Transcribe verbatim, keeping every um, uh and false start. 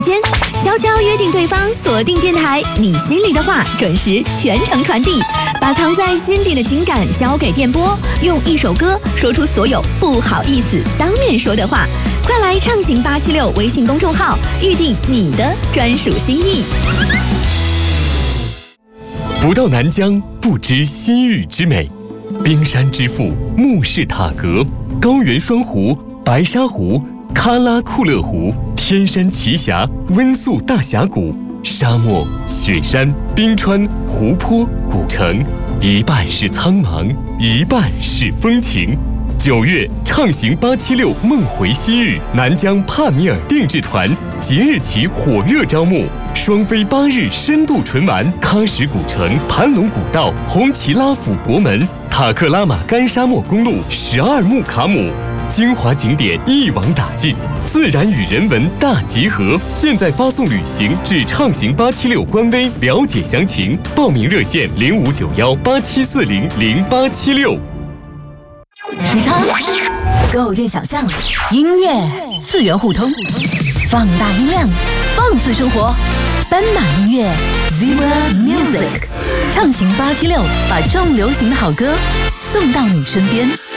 间悄悄约定对方，锁定电台，你心里的话准时全程传递，把藏在心底的情感交给电波，用一首歌说出所有不好意思当面说的话。快来畅行八七六微信公众号，预定你的专属心意。 不到南疆不知西域之美，冰山之父木氏塔格，高原双湖白沙湖、喀拉库勒湖、天山奇峡、温宿大峡谷、沙漠、雪山、冰川、湖泊、古城，一半是苍茫，一半是风情。九月畅行八七六梦回西域，南疆帕米尔定制团即日起火热招募，双飞八日深度纯玩喀什古城、盘龙古道、红旗拉府国门、塔克拉玛干沙漠公路、十二木卡姆，精华景点一网打尽，自然与人文大结合。现在发送旅行至畅行八七六官微了解详情，报名热线零五九幺八七四零零八七六。 时差构建想象，音乐次元互通，放大音量，放肆生活。斑马音乐 Zebra Music 畅行八七六，把重流行的好歌送到你身边。